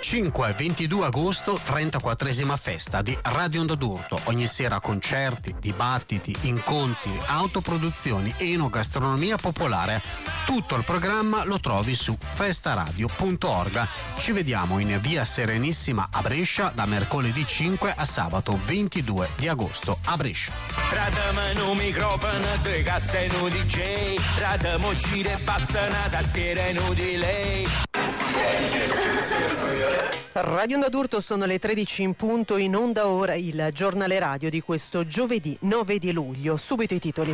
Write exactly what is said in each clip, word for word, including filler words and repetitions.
cinque e ventidue agosto, trentaquattresima festa di Radio Onda d'Urto. Ogni sera concerti, dibattiti, incontri, autoproduzioni, enogastronomia popolare. Tutto il programma lo trovi su festaradio punto org. Ci vediamo in via Serenissima a Brescia da mercoledì cinque a sabato ventidue di agosto a Brescia. Radamo un microfono, due casse e un D J. Radamo gire, passa una tastiera e un delay. Radio Onda d'Urto, sono le tredici in punto, in onda ora il giornale radio di questo giovedì nove di luglio. Subito i titoli.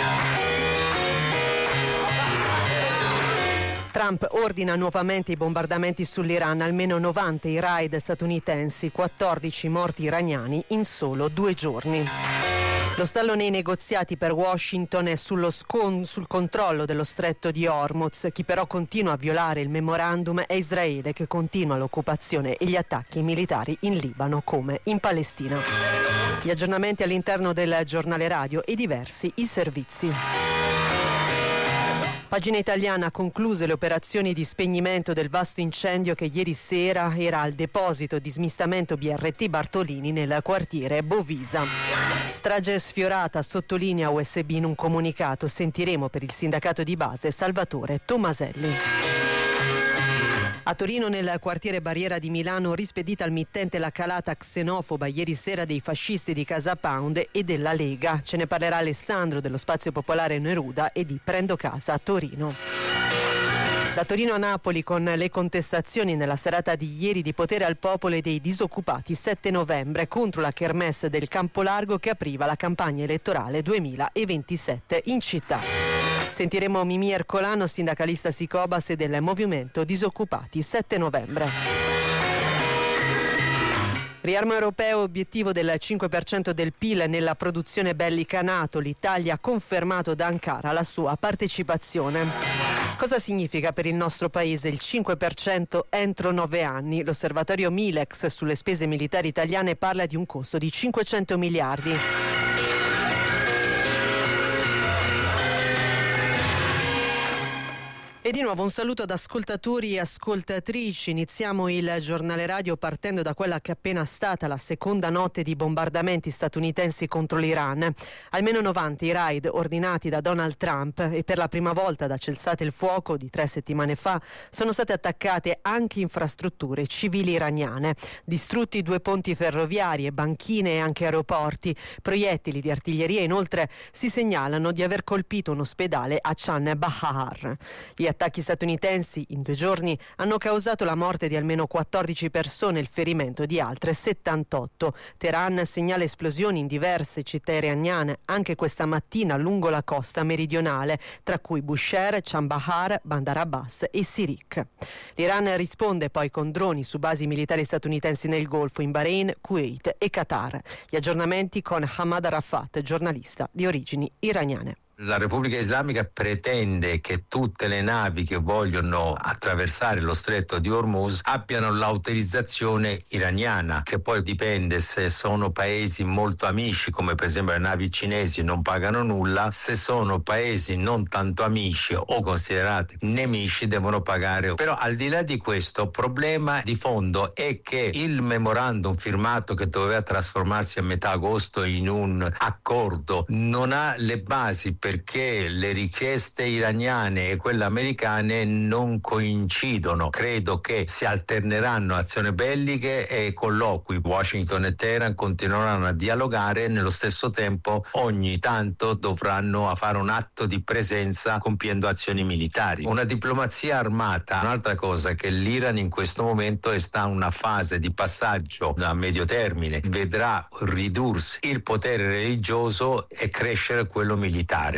Trump ordina nuovamente i bombardamenti sull'Iran, almeno novanta i raid statunitensi, quattordici morti iraniani in solo due giorni. Lo stallo nei negoziati per Washington è sullo scon- sul controllo dello stretto di Hormuz. Chi però continua a violare il memorandum è Israele, che continua l'occupazione e gli attacchi militari in Libano come in Palestina. Gli aggiornamenti all'interno del giornale radio e diversi i servizi. Pagina Italiana ha concluso le operazioni di spegnimento del vasto incendio che ieri sera era al deposito di smistamento B R T Bartolini nel quartiere Bovisa. Strage sfiorata, sottolinea U S B in un comunicato. Sentiremo per il sindacato di base Salvatore Tomaselli. A Torino, nel quartiere Barriera di Milano, rispedita al mittente la calata xenofoba ieri sera dei fascisti di Casa Pound e della Lega. Ce ne parlerà Alessandro dello Spazio Popolare Neruda e di Prendo Casa a Torino. Da Torino a Napoli, con le contestazioni nella serata di ieri di Potere al Popolo e dei disoccupati sette novembre contro la kermesse del Campolargo che apriva la campagna elettorale duemilaventisette in città. Sentiremo Mimì Ercolano, sindacalista Sicobas e del Movimento Disoccupati sette novembre. Riarmo europeo, obiettivo del cinque per cento del P I L nella produzione bellica NATO. L'Italia ha confermato da Ankara la sua partecipazione. Cosa significa per il nostro paese il cinque per cento entro nove anni? L'osservatorio Milex sulle spese militari italiane parla di un costo di cinquecento miliardi. E di nuovo un saluto ad ascoltatori e ascoltatrici. Iniziamo il giornale radio partendo da quella che è appena stata la seconda notte di bombardamenti statunitensi contro l'Iran. Almeno novanta i raid ordinati da Donald Trump e per la prima volta da cessate il fuoco di tre settimane fa sono state attaccate anche infrastrutture civili iraniane. Distrutti due ponti ferroviari e banchine e anche aeroporti. Proiettili di artiglieria inoltre si segnalano di aver colpito un ospedale a Chan-Bahar. Gli attacchi statunitensi in due giorni hanno causato la morte di almeno quattordici persone e il ferimento di altre settantotto. Teheran segnala esplosioni in diverse città iraniane anche questa mattina lungo la costa meridionale, tra cui Bushehr, Chandahar, Bandar Abbas e Sirik. L'Iran risponde poi con droni su basi militari statunitensi nel Golfo, in Bahrain, Kuwait e Qatar. Gli aggiornamenti con Hamad Arafat, giornalista di origini iraniane. La Repubblica Islamica pretende che tutte le navi che vogliono attraversare lo stretto di Hormuz abbiano l'autorizzazione iraniana, che poi dipende se sono paesi molto amici, come per esempio le navi cinesi, non pagano nulla. Se sono paesi non tanto amici o considerati nemici devono pagare. Però al di là di questo, il problema di fondo è che il memorandum firmato, che doveva trasformarsi a metà agosto in un accordo, non ha le basi per perché le richieste iraniane e quelle americane non coincidono. Credo che si alterneranno azioni belliche e colloqui. Washington e Teheran continueranno a dialogare e nello stesso tempo ogni tanto dovranno fare un atto di presenza compiendo azioni militari. Una diplomazia armata, un'altra cosa che l'Iran in questo momento sta in una fase di passaggio a medio termine, vedrà ridursi il potere religioso e crescere quello militare.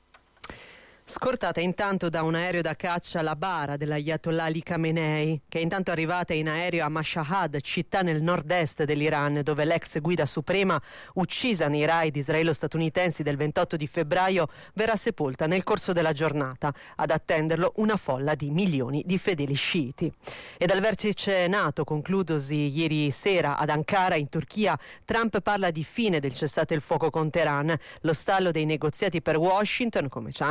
Scortata intanto da un aereo da caccia la bara dell'Ayatollah Ali Khamenei, che è intanto arrivata in aereo a Mashhad, città nel nord-est dell'Iran, dove l'ex guida suprema, uccisa nei raid israelo-statunitensi del ventotto di febbraio, verrà sepolta nel corso della giornata. Ad attenderlo una folla di milioni di fedeli sciiti. E dal vertice NATO, concludosi ieri sera ad Ankara, in Turchia, Trump parla di fine del cessate il fuoco con Teheran, lo stallo dei negoziati per Washington, come ci ha anche aggiornato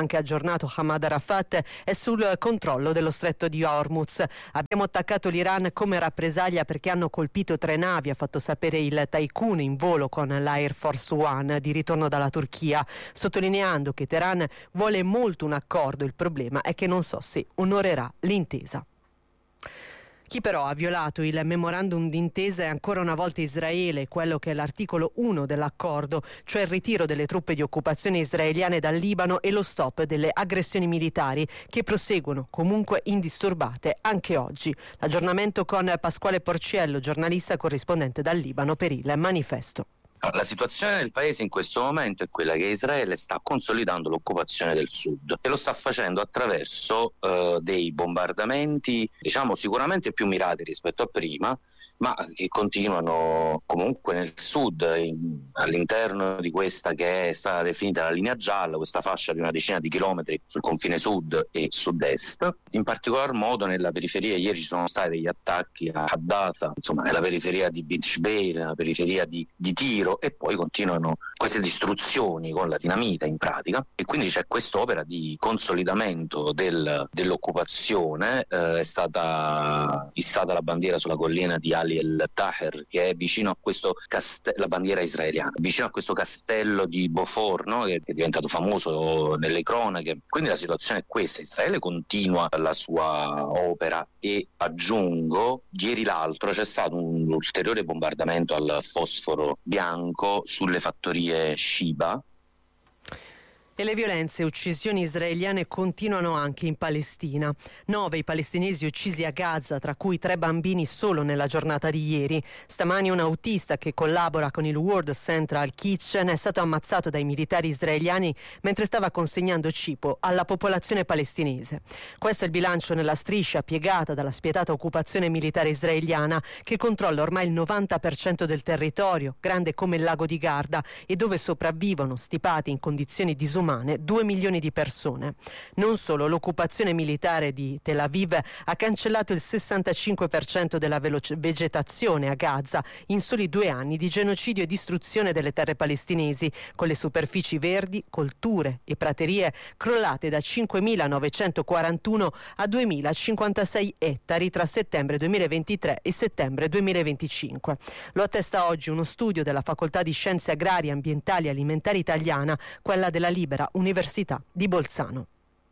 aggiornato Hamad Arafat è sul controllo dello stretto di Hormuz. Abbiamo attaccato l'Iran come rappresaglia perché hanno colpito tre navi, ha fatto sapere il Tycoon in volo con l'Air Force One di ritorno dalla Turchia, sottolineando che Teheran vuole molto un accordo, il problema è che non so se onorerà l'intesa. Chi però ha violato il memorandum d'intesa è ancora una volta Israele, quello che è l'articolo uno dell'accordo, cioè il ritiro delle truppe di occupazione israeliane dal Libano e lo stop delle aggressioni militari che proseguono comunque indisturbate anche oggi. L'aggiornamento con Pasquale Porciello, giornalista corrispondente dal Libano per il Manifesto. La situazione del paese in questo momento è quella che Israele sta consolidando l'occupazione del sud e lo sta facendo attraverso eh, dei bombardamenti, diciamo sicuramente più mirati rispetto a prima, ma che continuano comunque nel sud, in, all'interno di questa che è stata definita la linea gialla, questa fascia di una decina di chilometri sul confine sud e sud-est. In particolar modo nella periferia, ieri ci sono stati degli attacchi a Haddatha, insomma nella periferia di Beach Bay, nella periferia di, di Tiro, e poi continuano queste distruzioni con la dinamita in pratica, e quindi c'è quest'opera di consolidamento del, dell'occupazione. Eh, è stata fissata la bandiera sulla collina di Ali el Taher, che è vicino a questo castello, la bandiera israeliana, vicino a questo castello di Beaufort, no? che è diventato famoso nelle cronache. Quindi la situazione è questa: Israele continua la sua opera e aggiungo, ieri l'altro c'è stato un ulteriore bombardamento al fosforo bianco sulle fattorie Shiba. E le violenze e uccisioni israeliane continuano anche in Palestina. Nove i palestinesi uccisi a Gaza, tra cui tre bambini solo nella giornata di ieri. Stamani un autista che collabora con il World Central Kitchen è stato ammazzato dai militari israeliani mentre stava consegnando cibo alla popolazione palestinese. Questo è il bilancio nella striscia piegata dalla spietata occupazione militare israeliana, che controlla ormai il novanta per cento del territorio, grande come il lago di Garda, e dove sopravvivono, stipati in condizioni disumane, due milioni di persone. Non solo, l'occupazione militare di Tel Aviv ha cancellato il sessantacinque per cento della veloce- vegetazione a Gaza in soli due anni di genocidio e distruzione delle terre palestinesi, con le superfici verdi, colture e praterie crollate da cinquemilanovecentoquarantuno a duemilacinquantasei ettari tra settembre duemilaventitré e settembre duemilaventicinque. Lo attesta oggi uno studio della Facoltà di Scienze Agrarie, Ambientali e Alimentari italiana, quella della Libera Università di Bolzano.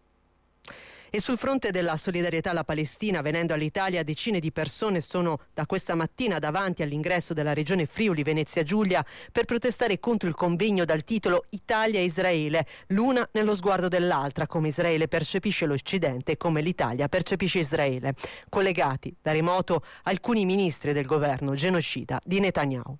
E sul fronte della solidarietà alla Palestina, venendo all'Italia, decine di persone sono da questa mattina davanti all'ingresso della regione Friuli Venezia Giulia per protestare contro il convegno dal titolo Italia e Israele, l'una nello sguardo dell'altra, come Israele percepisce l'Occidente e come l'Italia percepisce Israele. Collegati da remoto alcuni ministri del governo genocida di Netanyahu.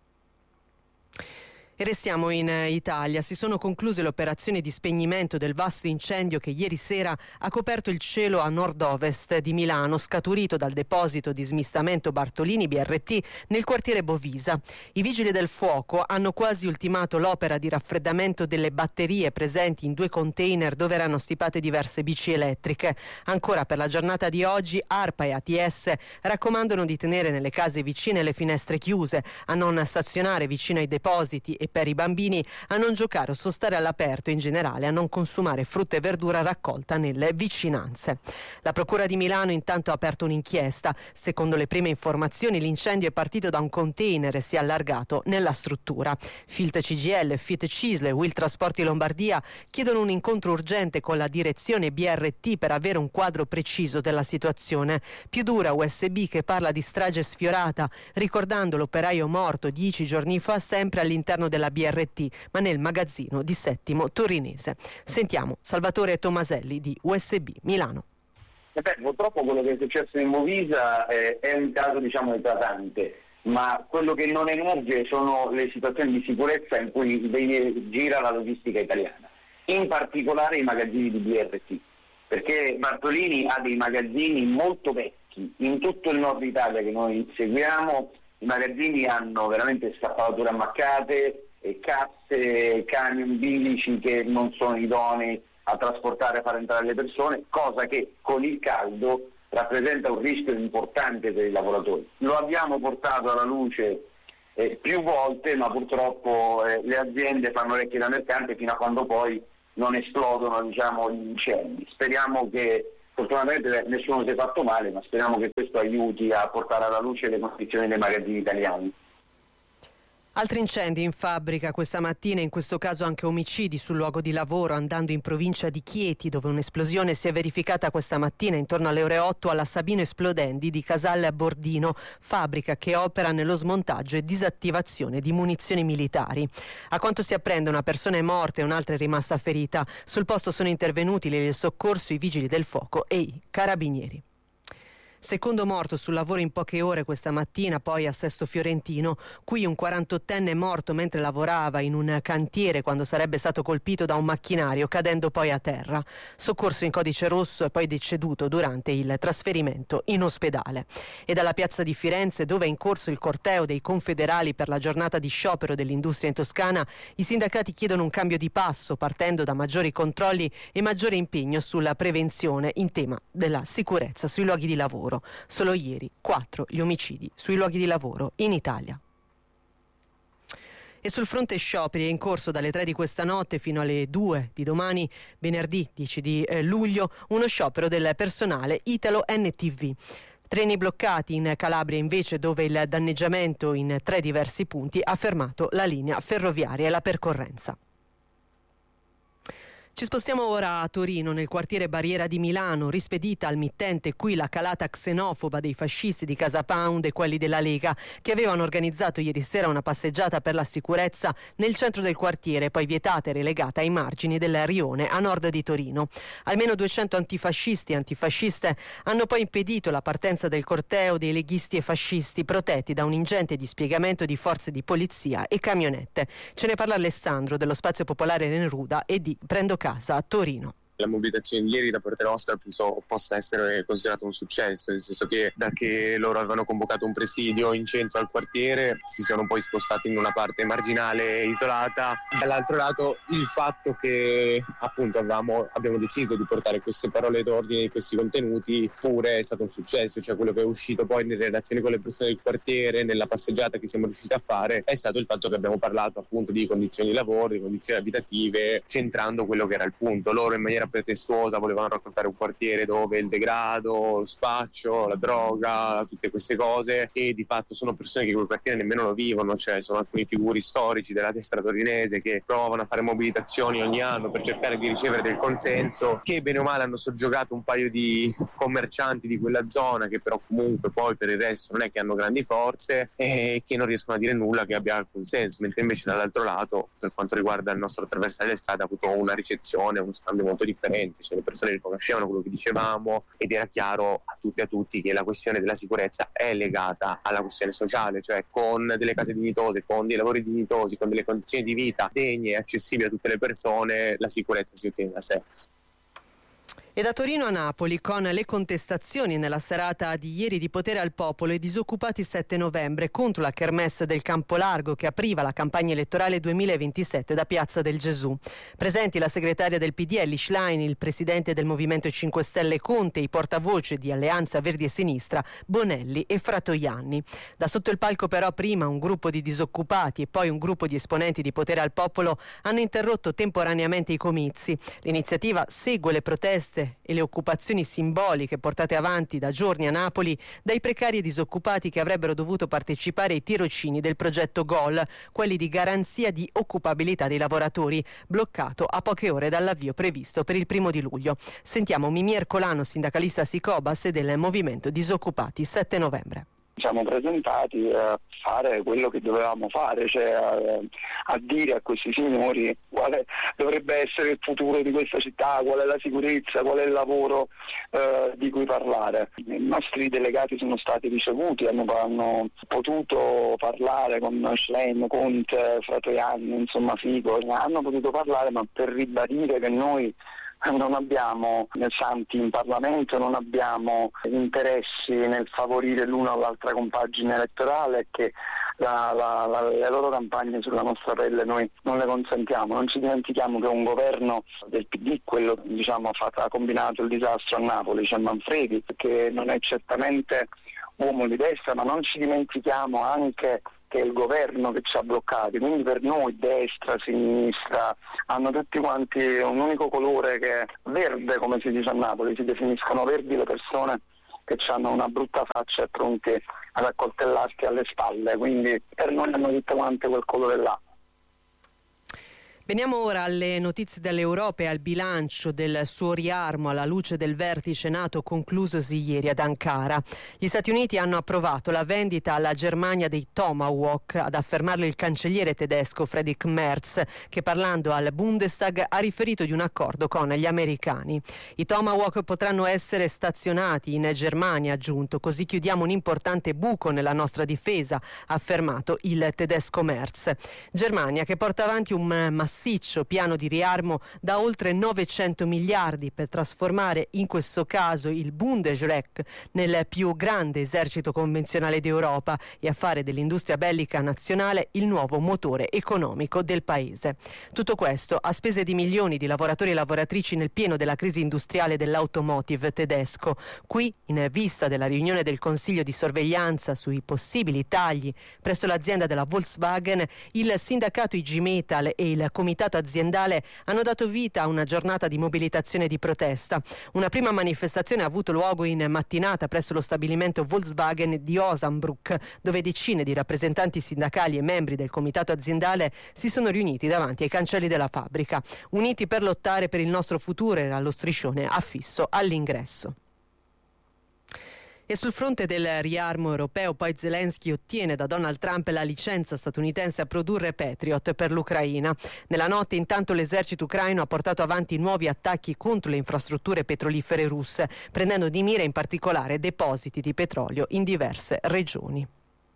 E restiamo in Italia. Si sono concluse le operazioni di spegnimento del vasto incendio che ieri sera ha coperto il cielo a nord-ovest di Milano, scaturito dal deposito di smistamento Bartolini B R T nel quartiere Bovisa. I vigili del fuoco hanno quasi ultimato l'opera di raffreddamento delle batterie presenti in due container dove erano stipate diverse bici elettriche. Ancora per la giornata di oggi ARPA e A T S raccomandano di tenere nelle case vicine le finestre chiuse, a non stazionare vicino ai depositi e per i bambini a non giocare o sostare all'aperto, in generale a non consumare frutta e verdura raccolta nelle vicinanze. La Procura di Milano intanto ha aperto un'inchiesta. Secondo le prime informazioni l'incendio è partito da un container e si è allargato nella struttura. Filt C G L, Fiat Cisle e Will Trasporti Lombardia chiedono un incontro urgente con la direzione B R T per avere un quadro preciso della situazione. Più dura U S B, che parla di strage sfiorata, ricordando l'operaio morto dieci giorni fa sempre all'interno del della B R T, ma nel magazzino di Settimo Torinese. Sentiamo Salvatore Tomaselli di U S B Milano. Eh beh, purtroppo quello che è successo in Movisa eh, è un caso, diciamo, eclatante, ma quello che non emerge sono le situazioni di sicurezza in cui gira la logistica italiana, in particolare i magazzini di B R T, perché Bartolini ha dei magazzini molto vecchi in tutto il nord Italia che noi seguiamo. I magazzini hanno veramente scappalature ammaccate, e casse, camion bilici che non sono idonei a trasportare e far entrare le persone, cosa che con il caldo rappresenta un rischio importante per i lavoratori. Lo abbiamo portato alla luce eh, più volte, ma purtroppo eh, le aziende fanno orecchie da mercante fino a quando poi non esplodono, diciamo, gli incendi. Speriamo che, fortunatamente nessuno si è fatto male, ma speriamo che questo aiuti a portare alla luce le condizioni dei magazzini italiani. Altri incendi in fabbrica questa mattina, in questo caso anche omicidi sul luogo di lavoro, andando in provincia di Chieti, dove un'esplosione si è verificata questa mattina intorno alle ore otto alla Sabino Esplodendi di Casale Bordino, fabbrica che opera nello smontaggio e disattivazione di munizioni militari. A quanto si apprende, una persona è morta e un'altra è rimasta ferita. Sul posto sono intervenuti il soccorso, i vigili del fuoco e i carabinieri. Secondo morto sul lavoro in poche ore questa mattina, poi a Sesto Fiorentino. Qui un quarantottenne è morto mentre lavorava in un cantiere quando sarebbe stato colpito da un macchinario, cadendo poi a terra. Soccorso in codice rosso e poi deceduto durante il trasferimento in ospedale. E dalla piazza di Firenze, dove è in corso il corteo dei confederali per la giornata di sciopero dell'industria in Toscana, i sindacati chiedono un cambio di passo, partendo da maggiori controlli e maggiore impegno sulla prevenzione in tema della sicurezza sui luoghi di lavoro. Solo ieri quattro gli omicidi sui luoghi di lavoro in Italia. E sul fronte scioperi è in corso dalle tre di questa notte fino alle due di domani, venerdì dieci di luglio, uno sciopero del personale Italo N T V. Treni bloccati in Calabria invece, dove il danneggiamento in tre diversi punti ha fermato la linea ferroviaria e la percorrenza. Ci spostiamo ora a Torino, nel quartiere Barriera di Milano, rispedita al mittente qui la calata xenofoba dei fascisti di Casa Pound e quelli della Lega, che avevano organizzato ieri sera una passeggiata per la sicurezza nel centro del quartiere, poi vietata e relegata ai margini del rione a nord di Torino. Almeno duecento antifascisti e antifasciste hanno poi impedito la partenza del corteo dei leghisti e fascisti, protetti da un ingente dispiegamento di forze di polizia e camionette. Ce ne parla Alessandro dello Spazio Popolare Neruda e di Prendo Casa a Torino. La mobilitazione di ieri da parte nostra penso possa essere considerato un successo, nel senso che da che loro avevano convocato un presidio in centro al quartiere si sono poi spostati in una parte marginale isolata. Dall'altro lato il fatto che appunto avevamo, abbiamo deciso di portare queste parole d'ordine e questi contenuti pure è stato un successo, cioè quello che è uscito poi nelle relazioni con le persone del quartiere, nella passeggiata che siamo riusciti a fare, è stato il fatto che abbiamo parlato appunto di condizioni di lavoro, di condizioni abitative, centrando quello che era il punto. Loro in maniera pretestuosa volevano raccontare un quartiere dove il degrado, lo spaccio, la droga, tutte queste cose, e di fatto sono persone che quel quartiere nemmeno lo vivono, cioè sono alcuni figuri storici della destra torinese che provano a fare mobilitazioni ogni anno per cercare di ricevere del consenso, che bene o male hanno soggiogato un paio di commercianti di quella zona, che però comunque poi per il resto non è che hanno grandi forze e che non riescono a dire nulla che abbia consenso, mentre invece dall'altro lato, per quanto riguarda il nostro attraversare le strade, ha avuto una ricezione, uno scambio molto differente, cioè le persone riconoscevano quello che dicevamo ed era chiaro a tutti e a tutti che la questione della sicurezza è legata alla questione sociale, cioè con delle case dignitose, con dei lavori dignitosi, con delle condizioni di vita degne e accessibili a tutte le persone, la sicurezza si ottiene da sé. E da Torino a Napoli, con le contestazioni nella serata di ieri di Potere al Popolo e disoccupati sette novembre contro la kermesse del Campo Largo che apriva la campagna elettorale duemilaventisette da Piazza del Gesù. Presenti la segretaria del P D L Schlein, il presidente del Movimento cinque Stelle Conte, i portavoce di Alleanza Verdi e Sinistra Bonelli e Fratoianni. Da sotto il palco però prima un gruppo di disoccupati e poi un gruppo di esponenti di Potere al Popolo hanno interrotto temporaneamente i comizi. L'iniziativa segue le proteste e le occupazioni simboliche portate avanti da giorni a Napoli dai precari e disoccupati che avrebbero dovuto partecipare ai tirocini del progetto GOL, quelli di garanzia di occupabilità dei lavoratori, bloccato a poche ore dall'avvio previsto per il primo di luglio. Sentiamo Mimì Ercolano, sindacalista Sicobas e del Movimento Disoccupati sette novembre. Siamo presentati a fare quello che dovevamo fare, cioè a, a dire a questi signori quale dovrebbe essere il futuro di questa città, qual è la sicurezza, qual è il lavoro eh, di cui parlare. I nostri delegati sono stati ricevuti, hanno, hanno potuto parlare con Schlein, Conte, Fratoianni, insomma Fico, hanno potuto parlare, ma per ribadire che noi non abbiamo santi in Parlamento, non abbiamo interessi nel favorire l'una o l'altra compagine elettorale, che la, la, la, le loro campagne sulla nostra pelle noi non le consentiamo. Non ci dimentichiamo che un governo del P D, quello diciamo ha combinato il disastro a Napoli, c'è Manfredi, che non è certamente uomo di destra, ma non ci dimentichiamo anche che è il governo che ci ha bloccati, quindi per noi destra, sinistra, hanno tutti quanti un unico colore che è verde, come si dice a Napoli, si definiscono verdi le persone che hanno una brutta faccia e pronti ad accoltellarti alle spalle, quindi per noi hanno tutte quante quel colore là. Veniamo ora alle notizie dall'Europa e al bilancio del suo riarmo alla luce del vertice NATO conclusosi ieri ad Ankara. Gli Stati Uniti hanno approvato la vendita alla Germania dei Tomahawk, ad affermarlo il cancelliere tedesco Friedrich Merz, che parlando al Bundestag ha riferito di un accordo con gli americani. I Tomahawk potranno essere stazionati in Germania, ha aggiunto, così chiudiamo un importante buco nella nostra difesa, ha affermato il tedesco Merz. Germania che porta avanti un massiccio piano di riarmo da oltre novecento miliardi per trasformare in questo caso il Bundesreich nel più grande esercito convenzionale d'Europa e a fare dell'industria bellica nazionale il nuovo motore economico del paese. Tutto questo a spese di milioni di lavoratori e lavoratrici nel pieno della crisi industriale dell'automotive tedesco. Qui, in vista della riunione del Consiglio di sorveglianza sui possibili tagli presso l'azienda della Volkswagen, il sindacato I G Metal e il comitato aziendale hanno dato vita a una giornata di mobilitazione e di protesta. Una prima manifestazione ha avuto luogo in mattinata presso lo stabilimento Volkswagen di Osnabrück, dove decine di rappresentanti sindacali e membri del comitato aziendale si sono riuniti davanti ai cancelli della fabbrica. Uniti per lottare per il nostro futuro, era lo striscione affisso all'ingresso. E sul fronte del riarmo europeo, poi Zelensky ottiene da Donald Trump la licenza statunitense a produrre Patriot per l'Ucraina. Nella notte intanto l'esercito ucraino ha portato avanti nuovi attacchi contro le infrastrutture petrolifere russe, prendendo di mira in particolare depositi di petrolio in diverse regioni.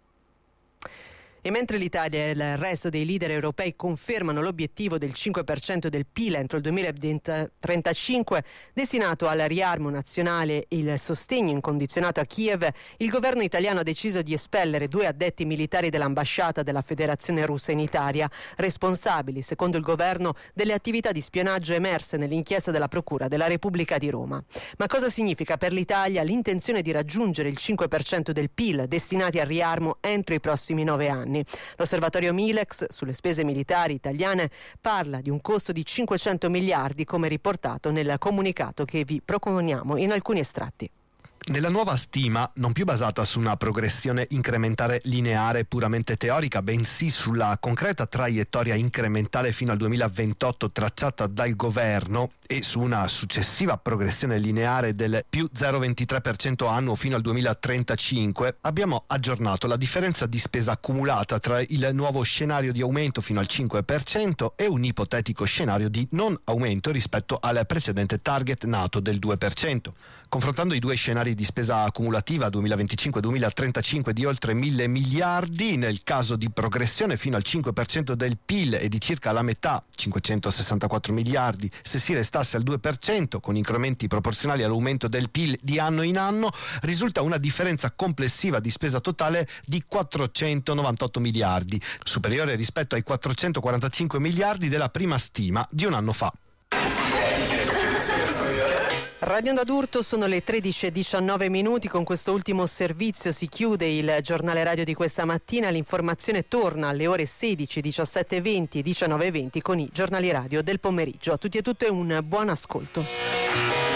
E mentre l'Italia e il resto dei leader europei confermano l'obiettivo del cinque per cento del P I L entro il duemilatrentacinque, destinato al riarmo nazionale e il sostegno incondizionato a Kiev, il governo italiano ha deciso di espellere due addetti militari dell'ambasciata della Federazione Russa in Italia, responsabili, secondo il governo, delle attività di spionaggio emerse nell'inchiesta della Procura della Repubblica di Roma. Ma cosa significa per l'Italia l'intenzione di raggiungere il cinque per cento del P I L destinati al riarmo entro i prossimi nove anni? L'osservatorio Milex sulle spese militari italiane parla di un costo di cinquecento miliardi, come riportato nel comunicato che vi proponiamo in alcuni estratti. Nella nuova stima, non più basata su una progressione incrementale lineare puramente teorica, bensì sulla concreta traiettoria incrementale fino al duemilaventotto tracciata dal governo e su una successiva progressione lineare del più zero virgola ventitré per cento annuo fino al duemilatrentacinque, abbiamo aggiornato la differenza di spesa accumulata tra il nuovo scenario di aumento fino al cinque per cento e un ipotetico scenario di non aumento rispetto al precedente target nato del due per cento. Confrontando i due scenari di spesa accumulativa duemilaventicinque duemilatrentacinque di oltre mille miliardi, nel caso di progressione fino al cinque per cento del P I L e di circa la metà, cinquecentosessantaquattro miliardi, se si restasse al due per cento con incrementi proporzionali all'aumento del P I L di anno in anno, risulta una differenza complessiva di spesa totale di quattrocentonovantotto miliardi, superiore rispetto ai quattrocentoquarantacinque miliardi della prima stima di un anno fa. Radio Onda d'Urto, sono le tredici e diciannove minuti. Con questo ultimo servizio si chiude il giornale radio di questa mattina. L'informazione torna alle ore sedici, diciassette e venti e diciannove e venti con i giornali radio del pomeriggio. A tutti e tutte un buon ascolto.